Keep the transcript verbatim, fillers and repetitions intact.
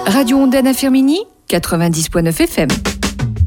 Radio Ondana Firmini, quatre-vingt-dix virgule neuf F M.